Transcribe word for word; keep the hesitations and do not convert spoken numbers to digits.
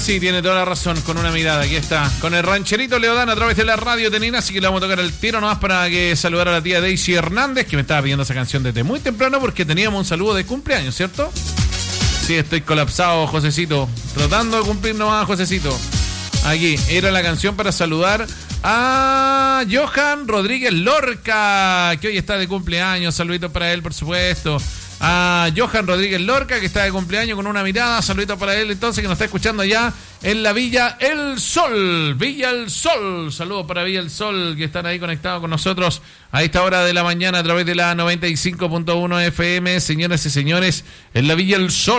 Sí, tiene toda la razón, con una mirada, aquí está. Con el rancherito Leodán a través de la radio Tenina, así que le vamos a tocar el tiro nomás para que saludar a la tía Daisy Hernández, que me estaba pidiendo esa canción desde muy temprano porque teníamos un saludo de cumpleaños, ¿cierto? Sí, estoy colapsado, Josecito. Tratando de cumplir nomás, Josecito. Aquí, era la canción para saludar a Johan Rodríguez Lorca, que hoy está de cumpleaños. Saluditos para él, por supuesto. A Johan Rodríguez Lorca, que está de cumpleaños con una mirada. Saluditos para él, entonces, que nos está escuchando allá en la Villa El Sol. Villa El Sol. Saludos para Villa El Sol, que están ahí conectados con nosotros a esta hora de la mañana a través de la noventa y cinco punto uno F M. Señoras y señores, en la Villa El Sol.